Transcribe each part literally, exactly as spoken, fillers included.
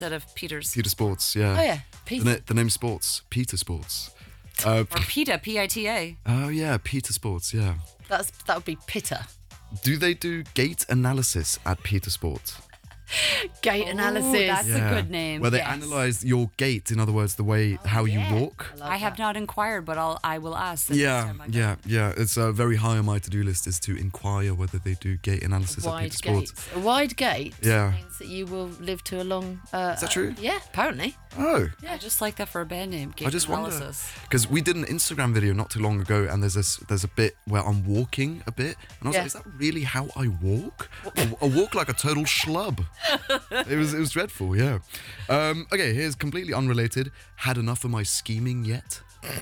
instead of Peter's. Peter Sports, yeah. Oh, yeah. The, Peter. na- the name Sports, Peter Sports. Uh, Or PITA, P I T A. oh, yeah, Peter Sports, yeah. That's, that would be Pitter. Do they do gait analysis at Peter Sports? Gait analysis. that's a good name, Where they yes. analyse your gait, in other words, the way how yeah. you walk. love I have that. not inquired, but I'll, I will ask. the next Yeah, time I go. yeah, yeah. It's uh, very high on my to-do list is to inquire whether they do gait analysis at Wide Peter Sports. gate. A wide gate Yeah. means that you will live to a long... Uh, Is that true? Uh, yeah, apparently. Oh, I just like that for a band name. Gait I just wonder analysis. because we did an Instagram video not too long ago, and there's this there's a bit where I'm walking a bit, and I was Yeah. like, is that really how I walk? I, I walk like a total schlub. It was it was dreadful. Yeah. Um, okay, here's completely unrelated. Had enough of my scheming yet?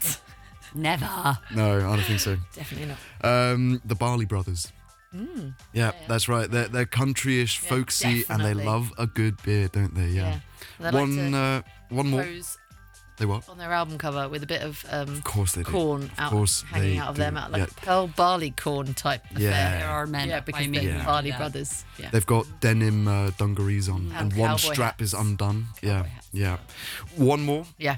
Never. No, I don't think so. Definitely not. Um, the Barley Brothers. Mm. Yeah, that's right. They're they're countryish, folksy, and they definitely. love a good beer, don't they? Yeah. Yeah. They like One to uh, one more. pose They what? on their album cover with a bit of um, Of course they do. corn Of out, course hanging they out of do. their mouth, like Yeah. a pearl barley corn type Yeah. affair. There are men Yeah, up because by they're me. Yeah. Barley Yeah. Brothers. Yeah. They've got denim uh, dungarees on, and, And one cowboy strap is hats. undone. Yeah, Cowboy hats. yeah. One more. Yeah.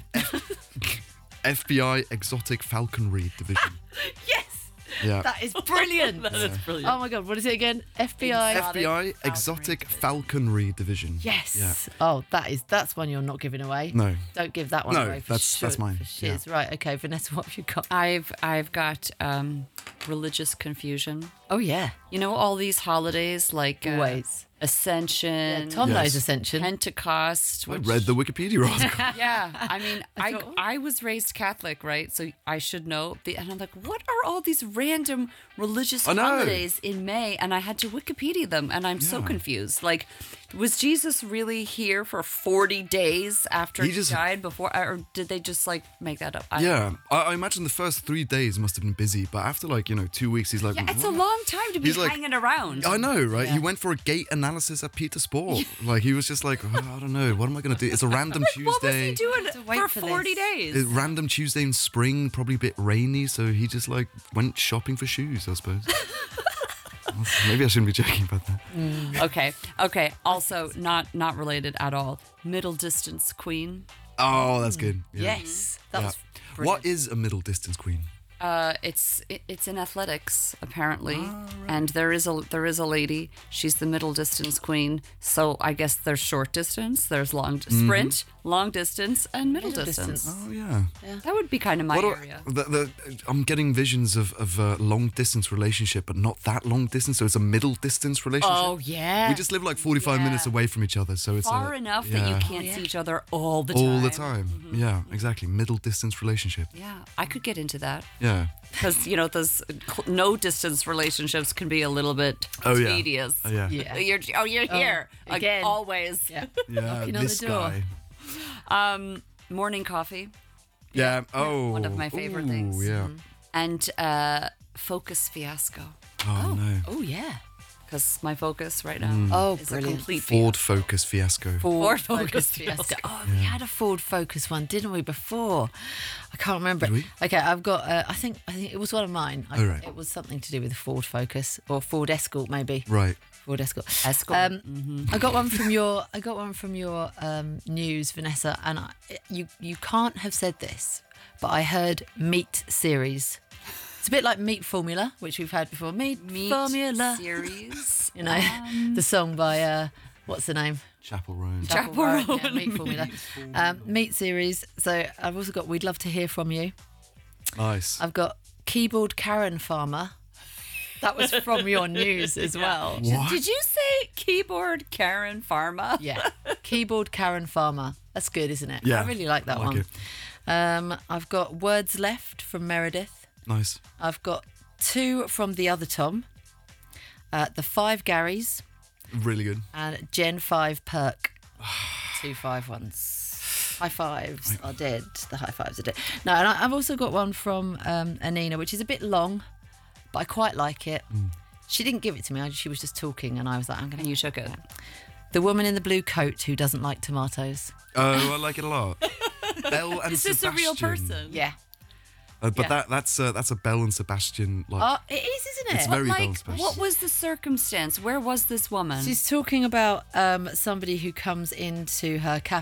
F B I Exotic Falconry Division. Yes. Yeah. That is brilliant. That is brilliant. Oh my god, what is it again? F B I. Exotic F B I Falconry Exotic Division. Falconry Division. Yes. Yeah. Oh, that is that's one you're not giving away. No. Don't give that one No, away. For that's- sure, that's mine, For shiz. Right. Okay, Vanessa, what have you got? I've I've got um, religious confusion. Oh yeah. You know all these holidays like uh, Always. Ascension, Yeah, Tom Yes. knows Ascension. Pentecost. I Which, read the Wikipedia article. yeah, I mean, I, thought- I was raised Catholic, right? So I should know. The, and I'm like, what are all these random religious I know. holidays in May? And I had to Wikipedia them, and I'm so Yeah. confused. Like, was Jesus really here for forty days after He he, just- died before, or did they just like make that up? I don't Yeah, know. I, I imagine the first three days must have been busy, but after like you know two weeks, he's like, Yeah, it's a "What?" long time to be He's like- hanging around. I know, right? He Yeah. went for a gait analysis at Peter Sport. Like he was just like, oh, I don't know, what am I gonna do? It's a random Tuesday. What was he doing to wait for for forty this. days? It's random Tuesday in spring, probably a bit rainy, so he just like went shopping for shoes, I suppose. Maybe I shouldn't be joking about that. Okay. Okay. Also, not not related at all. Middle distance queen. Oh, that's good. Yeah. Yes. That Yeah. was What brilliant. is a middle distance queen? Uh, it's it, it's in athletics apparently, Ah, and there is a there is a lady. She's the middle distance queen. So I guess there's short distance, there's long Mm-hmm. sprint, long distance, and middle, Middle distance. distance. Oh yeah. That would be kind of my What do- area. the, the, I'm getting visions of, of a long distance relationship, but not that long distance. So it's a middle distance relationship. Oh yeah. We just live like forty-five Yeah. minutes away from each other, so it's far a, enough that you yeah. can't yeah. see each other all the time. all the time. Yeah, exactly. Middle distance relationship. Yeah, I could get into that. Yeah. Because, you know, those cl- no distance relationships can be a little bit Oh, yeah. tedious. Oh, yeah. Yeah. You're, oh, you're here. Like, again. always. Yeah. Yeah. Knocking on This the door. guy. Um, morning coffee Yeah. Oh. one of my favorite Ooh, things. Yeah. and uh, focus fiasco. Oh, no. Oh yeah. Because my focus right now Mm. Oh, is a brilliant. complete Ford Focus fiasco. Ford, Focus focus Fiasco. fiasco. Oh, we had a Ford Focus one, didn't we? Before, I can't remember. Did we? Okay, I've got. Uh, I think. I think it was one of mine. I, Oh, right. It was something to do with the Ford Focus or Ford Escort, maybe. Right. Ford Escort. Escort. Um, I got one from your. I got one from your um, news, Vanessa, and I, you. You can't have said this, but I heard meat series. It's a bit like Meat Formula, which we've had before. Meat, Meat Formula. series. You know, the song by uh, what's the name? Chapel Roan. Chapel Roan, Roan. yeah, Meat Formula. Um, meat series. So I've also got We'd Love to Hear From You. Nice. I've got Keyboard Karen Farmer. That was from your news as well. What? Did you say keyboard Karen Pharma? Yeah. Keyboard Karen Farmer. That's good, isn't it? Yeah, I really like that I like one. it. Um, I've got Words Left from Meredith. Nice. I've got two from the other Tom. Uh, the Five Garys Really good. and Gen five Perk. Two five ones. High fives are dead. The high fives are dead. No, and I- I've also got one from um, Anina, which is a bit long, but I quite like it. She didn't give it to me. I, she was just talking, and I was like, I'm going And you took it. The woman in the blue coat who doesn't like tomatoes. Oh, I like it a lot. Belle and Is this a real Sebastian. person? Yeah. Uh, but Yeah. that that's uh, that's a Belle and Sebastian like Oh, it is, isn't it? It's very dull Like, and special. what was the circumstance? Where was this woman? She's talking about um, somebody who comes into her cafe